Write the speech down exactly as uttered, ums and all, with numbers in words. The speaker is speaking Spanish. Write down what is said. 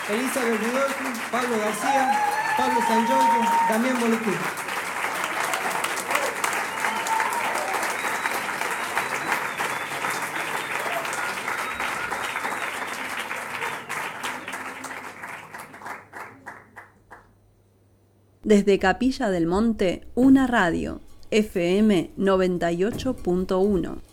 Elizabeth Rudolfi, Pablo García, Pablo San Giorgio, Damián Bolucú. Desde Capilla del Monte, una radio, F M noventa y ocho punto uno.